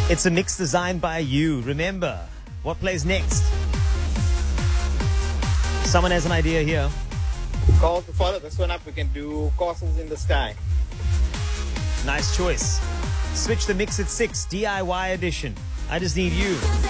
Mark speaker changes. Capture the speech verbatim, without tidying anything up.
Speaker 1: It's a mix designed by you. Remember, what plays next? Someone has an idea here.
Speaker 2: Call to follow this one up. We can do Castles in the Sky.
Speaker 1: Nice choice. Switch the mix at six, D I Y edition. I just need you.